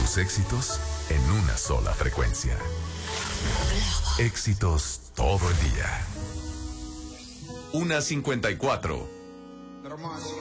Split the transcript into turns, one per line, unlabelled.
tus éxitos en una sola frecuencia. Éxitos todo el día. 1:54.